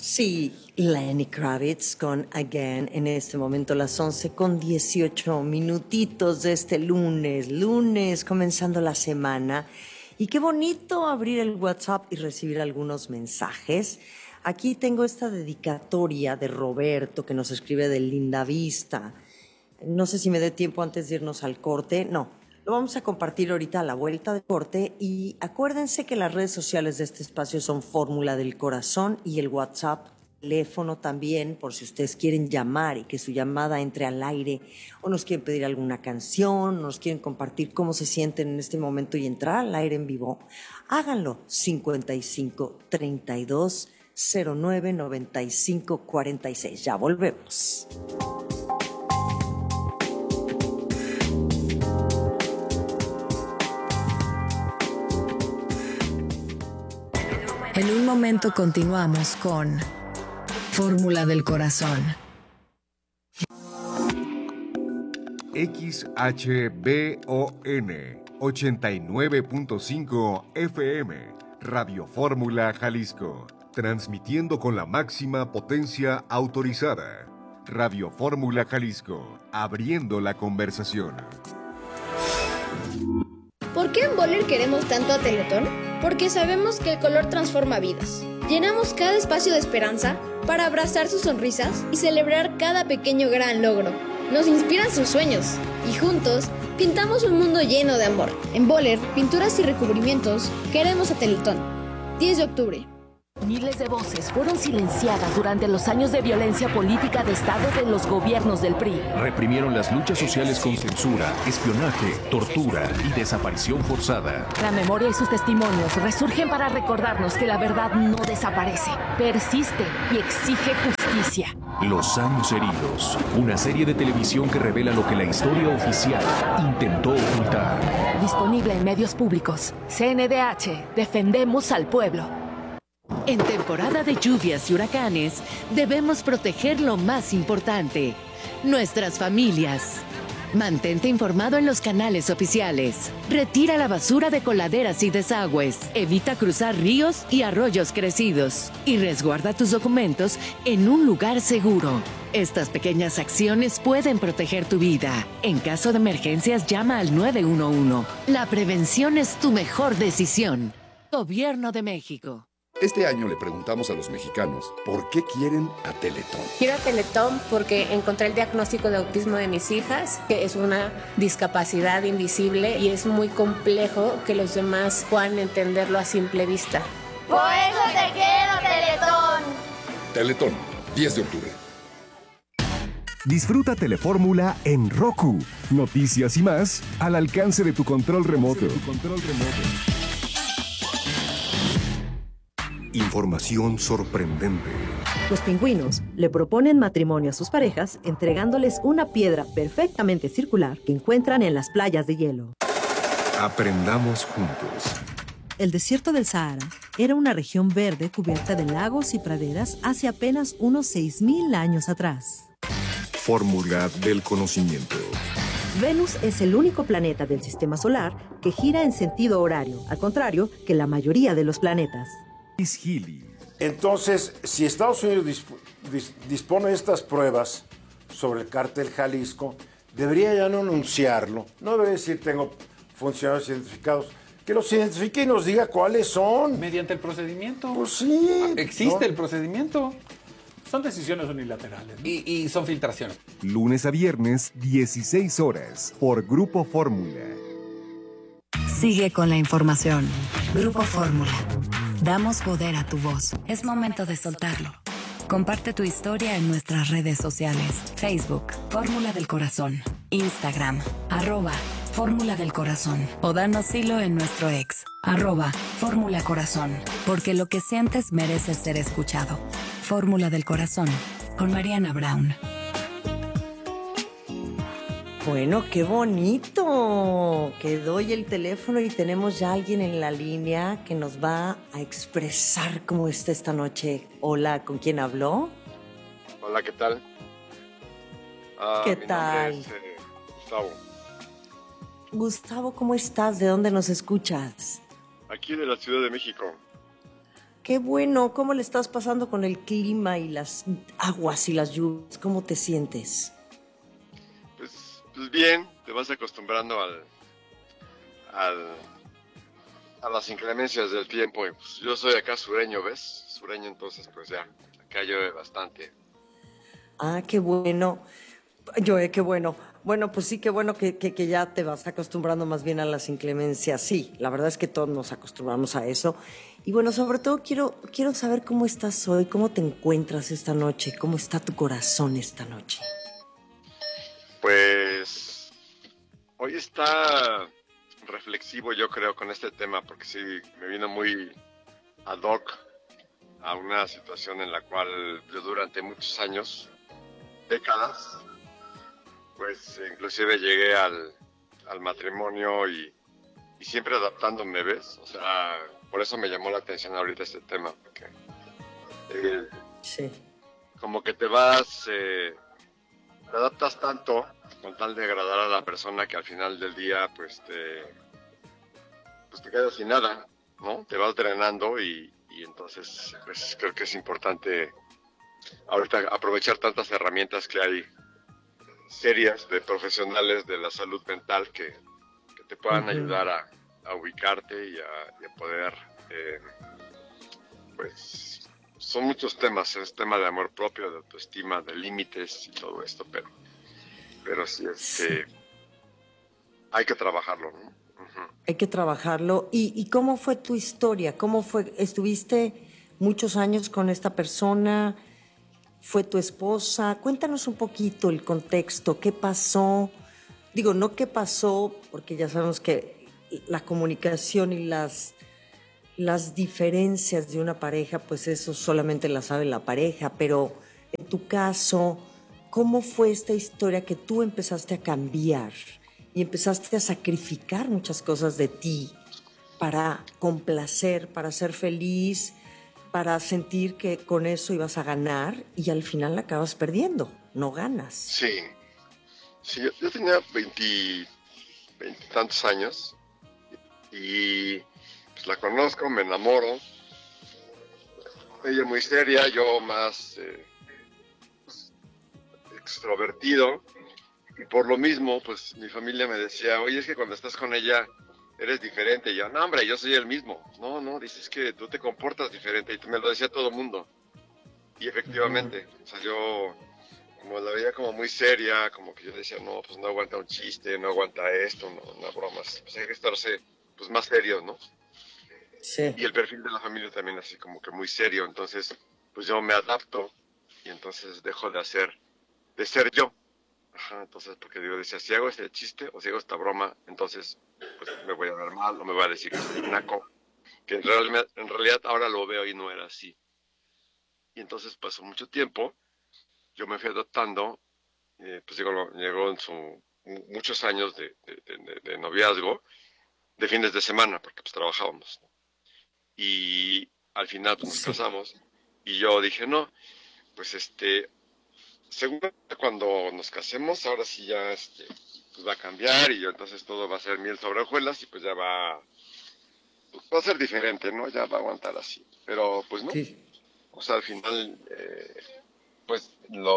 Sí, Lenny Kravitz con Again, en este momento las 11:18 minutitos de este lunes comenzando la semana. Y qué bonito abrir el WhatsApp y recibir algunos mensajes. Aquí tengo esta dedicatoria de Roberto que nos escribe de Linda Vista. No sé si me dé tiempo antes de irnos al corte. No, lo vamos a compartir ahorita a la vuelta del corte. Y acuérdense que las redes sociales de este espacio son Fórmula del Corazón y el WhatsApp, teléfono también, por si ustedes quieren llamar y que su llamada entre al aire o nos quieren pedir alguna canción, nos quieren compartir cómo se sienten en este momento y entrar al aire en vivo. Háganlo 55 32 09 95 46. Ya volvemos. En un momento continuamos con Fórmula del Corazón. XHBON 89.5 FM, Radio Fórmula Jalisco, transmitiendo con la máxima potencia autorizada. Radio Fórmula Jalisco, abriendo la conversación. ¿Por qué en Boller queremos tanto a Teletón? Porque sabemos que el color transforma vidas. Llenamos cada espacio de esperanza para abrazar sus sonrisas y celebrar cada pequeño gran logro. Nos inspiran sus sueños y juntos pintamos un mundo lleno de amor. En Boller, pinturas y recubrimientos, queremos a Teletón. 10 de octubre. Miles de voces fueron silenciadas durante los años de violencia política de Estado de los gobiernos del PRI. Reprimieron las luchas sociales con censura, espionaje, tortura y desaparición forzada. La memoria y sus testimonios resurgen para recordarnos que la verdad no desaparece, persiste y exige justicia. Los años heridos, una serie de televisión que revela lo que la historia oficial intentó ocultar. Disponible en medios públicos. CNDH, defendemos al pueblo. En temporada de lluvias y huracanes, debemos proteger lo más importante, nuestras familias. Mantente informado en los canales oficiales. Retira la basura de coladeras y desagües. Evita cruzar ríos y arroyos crecidos. Y resguarda tus documentos en un lugar seguro. Estas pequeñas acciones pueden proteger tu vida. En caso de emergencias, llama al 911. La prevención es tu mejor decisión. Gobierno de México. Este año le preguntamos a los mexicanos por qué quieren a Teletón. Quiero a Teletón porque encontré el diagnóstico de autismo de mis hijas, que es una discapacidad invisible y es muy complejo que los demás puedan entenderlo a simple vista. ¡Por eso te quiero, Teletón! Teletón, 10 de octubre. Disfruta Telefórmula en Roku. Noticias y más al alcance de tu control remoto. Información sorprendente. Los pingüinos le proponen matrimonio a sus parejas entregándoles una piedra perfectamente circular que encuentran en las playas de hielo. Aprendamos juntos. El desierto del Sahara era una región verde cubierta de lagos y praderas hace apenas unos 6.000 años atrás. Fórmula del conocimiento. Venus es el único planeta del sistema solar que gira en sentido horario, al contrario que la mayoría de los planetas. Entonces, si Estados Unidos dispone de estas pruebas sobre el cártel Jalisco, debería ya no anunciarlo. No debería decir tengo funcionarios identificados. Que los identifique y nos diga cuáles son. Mediante el procedimiento. Pues sí. Existe el procedimiento. Son decisiones unilaterales, ¿no? Y son filtraciones. Lunes a viernes, 16 horas, por Grupo Fórmula. Sigue con la información. Grupo Fórmula. Damos poder a tu voz. Es momento de soltarlo. Comparte tu historia en nuestras redes sociales. Facebook, Fórmula del Corazón. Instagram, @Fórmula del Corazón. O danos hilo en nuestro ex, @Fórmula Corazón. Porque lo que sientes merece ser escuchado. Fórmula del Corazón, con Mariana Brown. Bueno, qué bonito. Que doy el teléfono y tenemos ya alguien en la línea que nos va a expresar cómo está esta noche. Hola, ¿con quién habló? Hola, ¿qué tal? ¿Qué mi tal? nombre es Gustavo. Gustavo, ¿cómo estás? ¿De dónde nos escuchas? Aquí de la Ciudad de México. Qué bueno. ¿Cómo le estás pasando con el clima y las aguas y las lluvias? ¿Cómo te sientes? Pues bien, te vas acostumbrando a las inclemencias del tiempo. Y pues yo soy acá sureño, ¿ves? Sureño, entonces pues ya, acá llueve bastante. Ah, qué bueno. Qué bueno. Bueno, pues sí, qué bueno que ya te vas acostumbrando más bien a las inclemencias. Sí, la verdad es que todos nos acostumbramos a eso. Y bueno, sobre todo quiero saber cómo estás hoy, cómo te encuentras esta noche, cómo está tu corazón esta noche. Pues hoy está reflexivo, yo creo, con este tema, porque sí, me vino muy ad hoc a una situación en la cual yo durante muchos años, décadas, pues inclusive llegué al matrimonio y siempre adaptándome, ¿ves? O sea, por eso me llamó la atención ahorita este tema, porque sí, como que te adaptas tanto con tal de agradar a la persona que al final del día pues te quedas sin nada, ¿no? Te vas drenando y entonces pues creo que es importante ahorita aprovechar tantas herramientas que hay serias de profesionales de la salud mental que te puedan ayudar a ubicarte y a poder pues son muchos temas, es tema de amor propio, de autoestima, de límites y todo esto, pero sí hay que trabajarlo, ¿no? Hay que trabajarlo. ¿Y cómo fue tu historia? ¿Cómo fue? ¿Estuviste muchos años con esta persona? ¿Fue tu esposa? Cuéntanos un poquito el contexto. ¿Qué pasó? Digo, no qué pasó, porque ya sabemos que la comunicación y las diferencias de una pareja, pues eso solamente la sabe la pareja, pero en tu caso, ¿cómo fue esta historia que tú empezaste a cambiar y empezaste a sacrificar muchas cosas de ti para complacer, para ser feliz, para sentir que con eso ibas a ganar y al final acabas perdiendo, no ganas? Sí, yo tenía 20 tantos años y pues la conozco, me enamoro, ella muy seria, yo más extrovertido, y por lo mismo pues mi familia me decía, oye, es que cuando estás con ella eres diferente. Y yo, no hombre, yo soy el mismo. No, dices que tú te comportas diferente, y me lo decía todo el mundo. Y efectivamente, o sea, yo como la veía como muy seria, como que yo decía, no, pues no aguanta un chiste, no aguanta esto, no bromas, pues hay que estarse pues más serios, ¿no? Sí. Y el perfil de la familia también así como que muy serio, entonces pues yo me adapto y entonces dejo de ser yo. Ajá, entonces porque yo decía, si hago este chiste o si hago esta broma, entonces pues me voy a ver mal o me voy a decir que soy naco, que en realidad ahora lo veo y no era así. Y entonces pasó mucho tiempo, yo me fui adaptando, pues llegó en muchos años de noviazgo, de fines de semana, porque pues trabajábamos, ¿no? Y al final pues, nos casamos y yo dije, no, pues seguro que cuando nos casemos, ahora sí ya pues va a cambiar y yo entonces todo va a ser miel sobre hojuelas y pues ya va a ser diferente, ¿no? Ya va a aguantar así. Pero pues no. Sí. O sea, al final, pues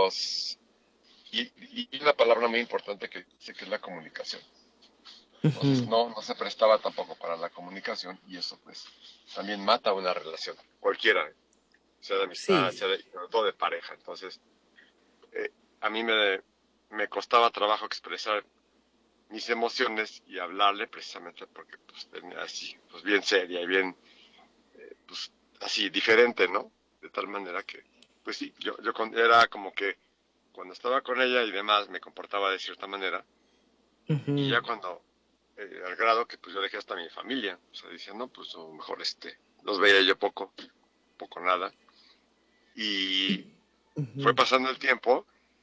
y una palabra muy importante que sé que es la comunicación. Entonces no se prestaba tampoco para la comunicación y eso pues también mata una relación, cualquiera, sea de amistad, sea sobre todo de pareja. Entonces, a mí me costaba trabajo expresar mis emociones y hablarle precisamente porque pues tenía así, pues bien seria y bien, pues así diferente, ¿no? De tal manera que, pues sí, yo era como que cuando estaba con ella y demás me comportaba de cierta manera y ya cuando, al grado que pues yo dejé hasta mi familia, o sea, decía, no, pues a lo mejor los veía yo poco nada y fue pasando el tiempo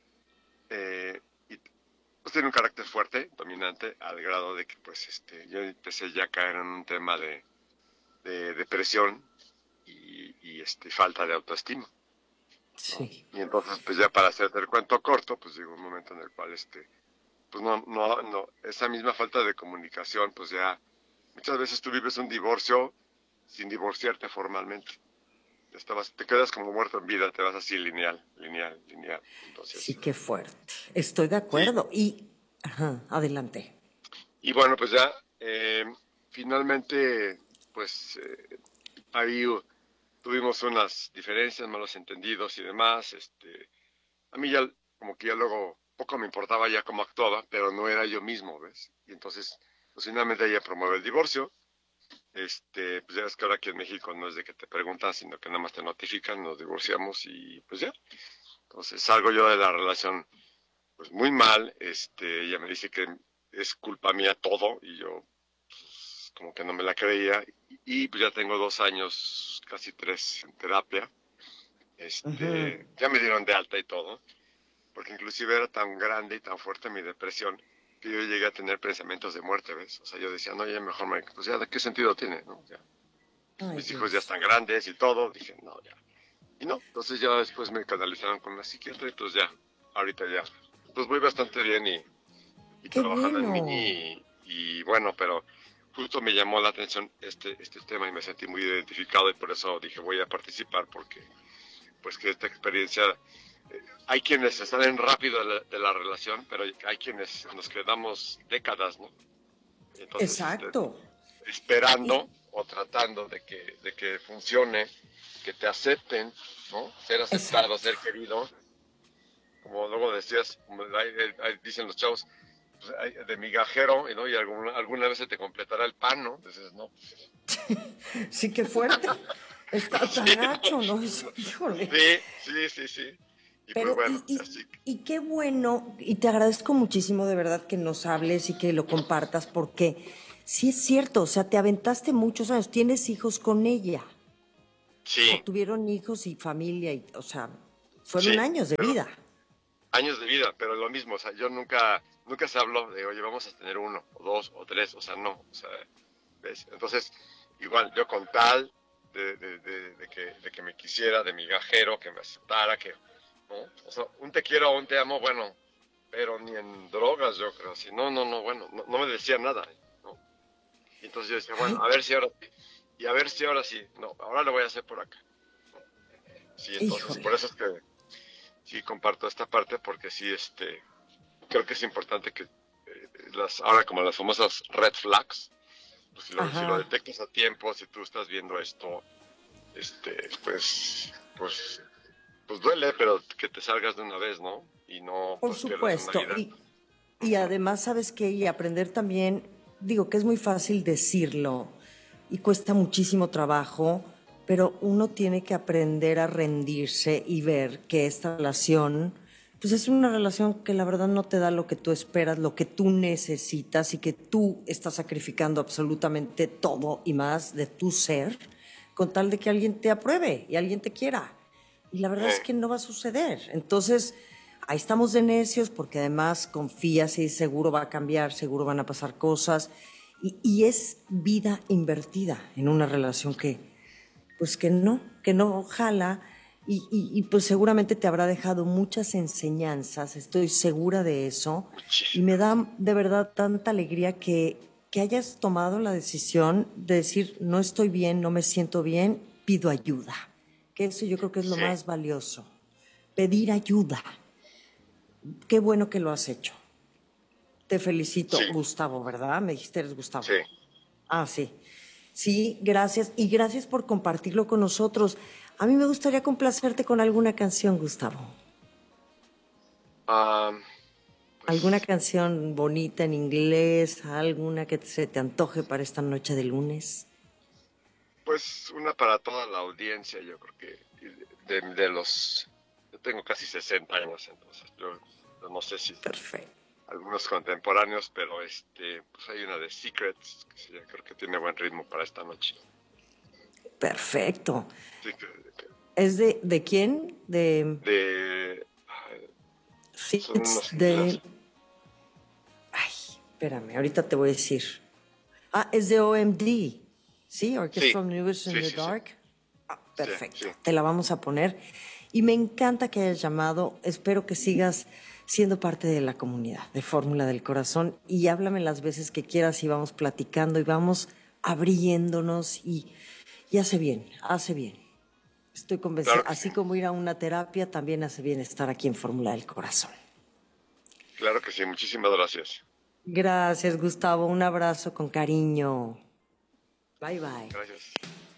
y pues tiene un carácter fuerte, dominante, al grado de que pues yo empecé ya a caer en un tema de depresión y falta de autoestima. Sí. Y entonces pues ya para hacerte el cuento corto, pues llegó un momento en el cual pues no, esa misma falta de comunicación, pues ya muchas veces tú vives un divorcio sin divorciarte formalmente. te quedas como muerto en vida, te vas así lineal. Entonces, sí, qué fuerte. Estoy de acuerdo. Sí. Adelante. Y bueno, pues ya, finalmente, pues ahí tuvimos unas diferencias, malos entendidos y demás. A mí ya, como que ya luego, poco me importaba ya cómo actuaba, pero no era yo mismo, ¿ves? Y entonces, pues finalmente ella promueve el divorcio. Pues ya ves que ahora aquí en México no es de que te preguntan, sino que nada más te notifican, nos divorciamos y pues ya. Entonces salgo yo de la relación pues muy mal, ella me dice que es culpa mía todo y yo pues, como que no me la creía y pues ya tengo 2 años, casi 3 en terapia. Ya me dieron de alta y todo, porque inclusive era tan grande y tan fuerte mi depresión que yo llegué a tener pensamientos de muerte, ¿ves? O sea, yo decía, no, ya mejor pues ya, ¿de qué sentido tiene, no? Ya. Mis hijos ya están grandes y todo, dije, no, ya. Y no, entonces ya después me canalizaron con una psiquiatra y pues ya, ahorita ya, pues voy bastante bien y trabajando en mí y bueno, pero justo me llamó la atención este tema y me sentí muy identificado y por eso dije, voy a participar porque, pues que esta experiencia... hay quienes se salen rápido de la relación, pero hay quienes nos quedamos décadas, ¿no? Entonces, exacto. Esperando o tratando de que funcione, que te acepten, ¿no? Ser aceptado, exacto. Ser querido. Como luego decías, ahí dicen los chavos, pues, de migajero, ¿no? Y alguna vez se te completará el pan, ¿no? Entonces, no. Sí, qué fuerte. Está tan gacho, ¿no? Híjole. Sí. Y pero, pues bueno, y qué bueno, y te agradezco muchísimo de verdad que nos hables y que lo compartas, porque sí es cierto, o sea, te aventaste muchos años, tienes hijos con ella. Sí. O tuvieron hijos y familia, o sea, fueron años de vida. Años de vida, pero lo mismo, o sea, yo nunca se habló de, oye, vamos a tener 1, o 2, o 3, o sea, no, o sea, ¿ves? Entonces, igual, yo con tal de que me quisiera, de migajero, que me aceptara, que... ¿no? O sea, un te quiero o un te amo, bueno, pero ni en drogas, yo creo. Así, no, bueno, no me decía nada, ¿no? Y entonces yo decía, bueno, a ver si ahora sí, y a ver si ahora sí, no, ahora lo voy a hacer por acá. Sí, entonces, híjole. Por eso es que sí comparto esta parte, porque sí, creo que es importante que ahora como las famosas red flags, pues si lo detectas a tiempo, si tú estás viendo esto, pues duele, pero que te salgas de una vez, ¿no? Y no... Por supuesto. Y además, ¿sabes qué? Y aprender también, digo que es muy fácil decirlo y cuesta muchísimo trabajo, pero uno tiene que aprender a rendirse y ver que esta relación, pues es una relación que la verdad no te da lo que tú esperas, lo que tú necesitas y que tú estás sacrificando absolutamente todo y más de tu ser con tal de que alguien te apruebe y alguien te quiera. Y la verdad es que no va a suceder. Entonces, ahí estamos de necios porque además confías y seguro va a cambiar, seguro van a pasar cosas. Y es vida invertida en una relación que no jala. Y pues seguramente te habrá dejado muchas enseñanzas, estoy segura de eso. Y me da de verdad tanta alegría que hayas tomado la decisión de decir, no estoy bien, no me siento bien, pido ayuda. Que eso yo creo que es lo más valioso. Pedir ayuda. Qué bueno que lo has hecho. Te felicito, Gustavo, ¿verdad? Me dijiste eres Gustavo. Sí. Ah, sí. Sí, gracias. Y gracias por compartirlo con nosotros. A mí me gustaría complacerte con alguna canción, Gustavo. ¿Alguna canción bonita en inglés? ¿Alguna que se te antoje para esta noche de lunes? Pues una para toda la audiencia, yo creo que yo tengo casi 60 años, entonces yo no sé si perfecto. Algunos contemporáneos, pero pues hay una de Secrets, que creo que tiene buen ritmo para esta noche. Perfecto. ¿Es de quién? Ay, espérame, ahorita te voy a decir. Es de OMD. ¿Sí? Orchestral Music in the Dark. Perfecto. Sí. Te la vamos a poner. Y me encanta que hayas llamado. Espero que sigas siendo parte de la comunidad de Fórmula del Corazón. Y háblame las veces que quieras y vamos platicando y vamos abriéndonos. Y hace bien, hace bien. Estoy convencida. Claro que Así sí. como ir a una terapia, también hace bien estar aquí en Fórmula del Corazón. Claro que sí, muchísimas gracias. Gracias, Gustavo. Un abrazo con cariño. Bye, bye. Gracias.